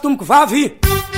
tomboko vavy.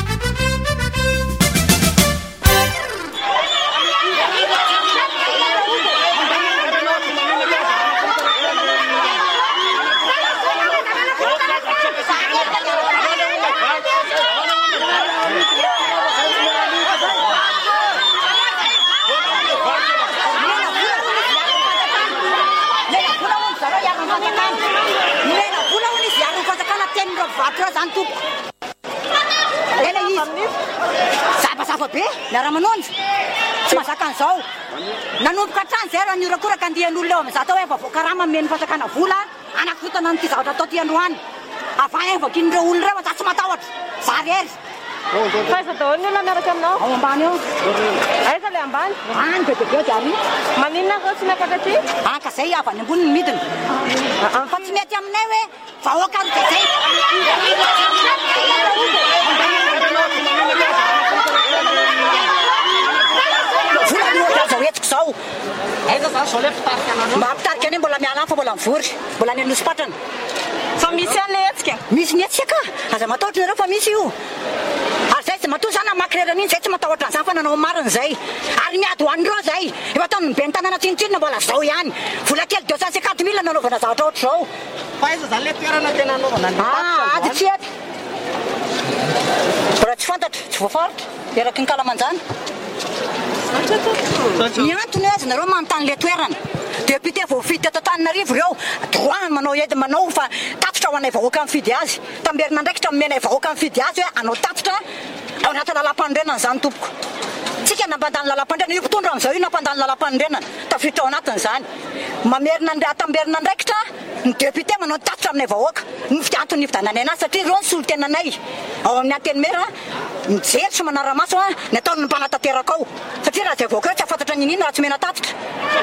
Zava be miara-manonjy tsy mahazaka an'izao nanomboka hatrany zay raha niorakoraka andihan'olona eo amin'izao atao hoe vavoakarama meny fatakana vola anakotana n'ity zavatra atao ty androany avany vakin'ireo olona ireo za tsy matahotra za rery faiza daholo ny olona miaraka aminao ao ambany eo aiza le ambany any be bebe diary maninona zao tsy miafaka aty ka zay avy any ambony ny midina fa tsy mety aminay hoe vahoaka ry de zay etiko zao aiza zany zao le fitarika anao mba hampitarika any mbola miala fa mbola mivory mbola ny anosy-patrana fa misy an'le hetsika misy ny etsika aza matahotra nareo fa misy io ary zay tsy matoa zany amakrerana iny zay tsy matahotra an'izany fa nanao marina zay ary miady hoan'ireo zay efa ataony ny be ny tanàna tsinotsinona mbola zao ihany vola kely 250 000 nanaovana zavatra ohatr' zao fa aiza zany le toerana tena anaovana ady tsy eto mbola tsy fantatra tsy voafaritra eraky ny kalamanjany ny antony azy nareo manontany le toerana député voafidy teto Antananarivo ireo droit manao edy manao fa tafitra ho anay vahoaka mifidy azy tamberina ndraikitra menay vahoaka mifidy azy hoe anao tafitra ao anaty lalam-pandrenana zany tompoko tsika nampandany lalam-pandrenana io mpitondra amin'izao io nampandany lalam-pandrenana tafitra ao anatiny zany mamerina tamberina ndraikitra ny député manao tafitra aminay vahoaka antony nividanany anazy satria ireo ny solo tenanay ao amin'ny antenimera mijery sy manara-maso ny ataony ny mpanatateraka ao satria raha zay vahoaka eo tsy afantatra ninina raha tsy mena tafitra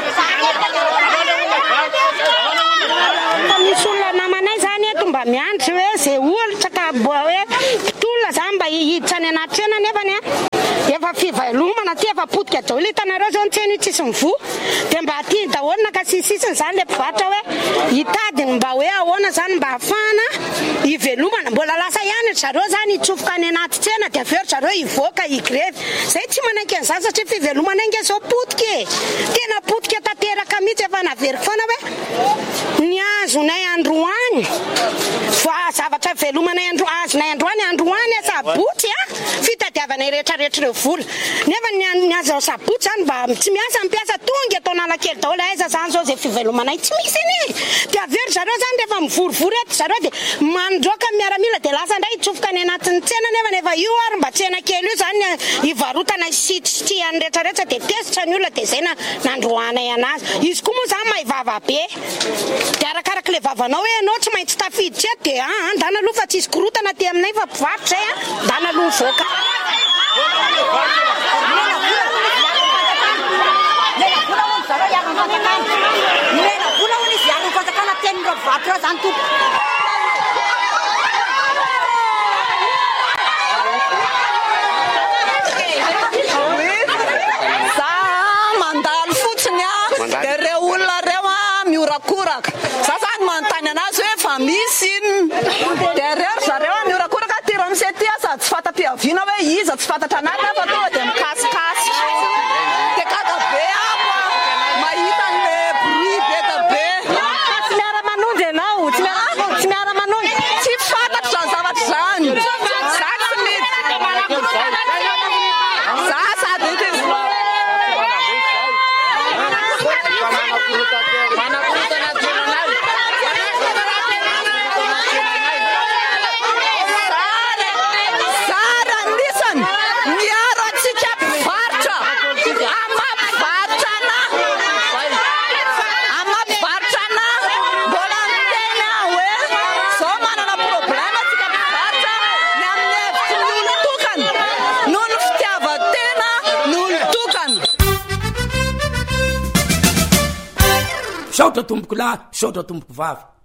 fa misy olona namanay zany eto mba miandry hoe zay olitra ka hoe mpitolona zany mba hihiditra any anaty tsena nefany efa fivelomana ty efa potika daholo hitanareo zao ny tsena io tsisy mivoa dia mba aty daholo nakasisisiny zany le mpivarotra hoe hitadiny mba hoe ahoana zany mba hafahana hivelomana mbola lasa ihany zareo zany hitsofoka any anaty tsena dia aveo zareo hivoaka higrevy zay tsy manaiky an'izany satria fivelomana inge zao potika tena potika tanteraka mihitsy efa naveriko foana hoe ny azonay androany fa zavatra velomanay azonay androany sabotsy fitadiavanay rehetrarehetra ireo vola nefa ny azo sabotsy zany mba tsy miasa mpiasa tonga atao nalakely daholo aiza zany zao zay fivelomanay tsy misy iny dia avery zareo zany rehefa mivorivory eto zareo dia mandroaka miaramila dia lasa ndray hitsofoka any anatin'ny tsena nefa io ary mba tsena kely io zany hivarotana sitry any rehetrarehetra dia tesitra ny olona dia zay nandroanay anazy izy koa moa zany mahivava be dia arakaraka le vavanao hoe anao tsy maintsy tafiditra eto dia andana aloha fa tsisy korotana ty aminay fa mpivarotra zay dana aloha mivoaka mena vola hono izy ary fatakana tenin'ireo mpivarotra zany tompo za mandalo fotsiny dia reo olona reo miorakoraka za zany manontany anazy hoe fa misy iny dia reo zareo miorakoraka tiro am'se ty sady tsy fata-piaviana hoe iza tsy fantatra anaty fa tonga dia mikasikasy dia kakabe abo mahita an'le bruit beka be tsy miara-manonjy ianao tsy miara-manonjy tsy fantatra zany zavatra zany za tsy mety za sady saotra tomboko lahy saotra tomboko vavy